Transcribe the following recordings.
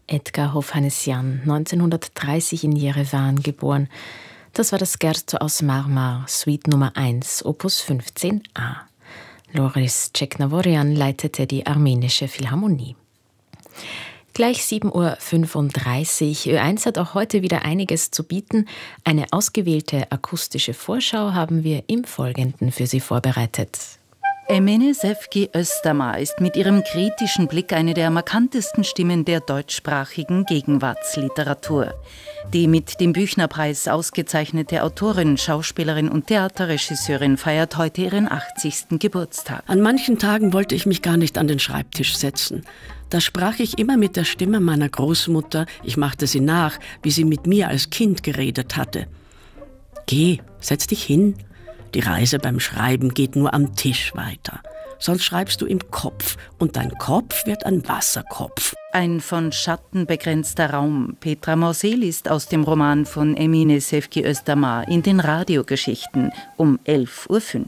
Edgar Hovhannisyan, 1930 in Jerewan geboren. Das war das Scherzo aus Marmar, Suite Nummer 1, Opus 15a. Loris Tscheknavorian leitete die armenische Philharmonie. Gleich 7.35 Uhr. Ö1 hat auch heute wieder einiges zu bieten. Eine ausgewählte akustische Vorschau haben wir im Folgenden für Sie vorbereitet. Emine Sevgi Özdamar ist mit ihrem kritischen Blick eine der markantesten Stimmen der deutschsprachigen Gegenwartsliteratur. Die mit dem Büchnerpreis ausgezeichnete Autorin, Schauspielerin und Theaterregisseurin feiert heute ihren 80. Geburtstag. An manchen Tagen wollte ich mich gar nicht an den Schreibtisch setzen. Da sprach ich immer mit der Stimme meiner Großmutter. Ich machte sie nach, wie sie mit mir als Kind geredet hatte. Geh, setz dich hin. Die Reise beim Schreiben geht nur am Tisch weiter. Sonst schreibst du im Kopf und dein Kopf wird ein Wasserkopf. Ein von Schatten begrenzter Raum. Petra Morsel liest aus dem Roman von Emine Sevgi Özdamar in den Radiogeschichten um 11.05 Uhr.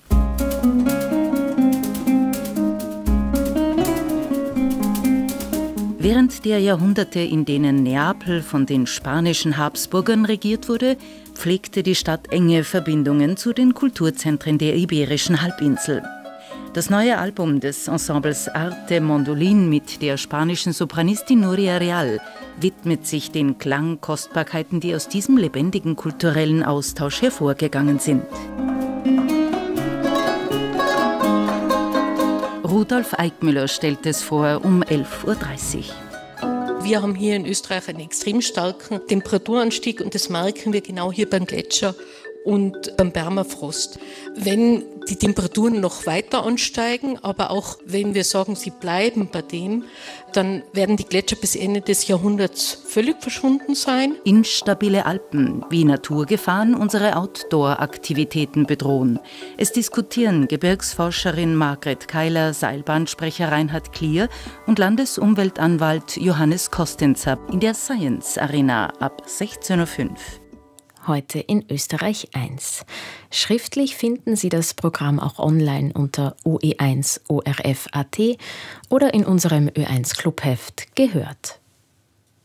Während der Jahrhunderte, in denen Neapel von den spanischen Habsburgern regiert wurde, pflegte die Stadt enge Verbindungen zu den Kulturzentren der Iberischen Halbinsel. Das neue Album des Ensembles Arte Mondolin mit der spanischen Sopranistin Nuria Real widmet sich den Klangkostbarkeiten, die aus diesem lebendigen kulturellen Austausch hervorgegangen sind. Rudolf Eickmüller stellt es vor um 11.30 Uhr. Wir haben hier in Österreich einen extrem starken Temperaturanstieg und das merken wir genau hier beim Gletscher und beim Permafrost. Wenn die Temperaturen noch weiter ansteigen, aber auch wenn wir sagen, sie bleiben bei dem, dann werden die Gletscher bis Ende des Jahrhunderts völlig verschwunden sein. Instabile Alpen, wie Naturgefahren unsere Outdoor-Aktivitäten bedrohen. Es diskutieren Gebirgsforscherin Margret Keiler, Seilbahnsprecher Reinhard Klier und Landesumweltanwalt Johannes Kostenzer in der Science Arena ab 16.05 Uhr. Heute in Österreich 1. Schriftlich finden Sie das Programm auch online unter OE1 ORF.at oder in unserem Ö1 Clubheft gehört.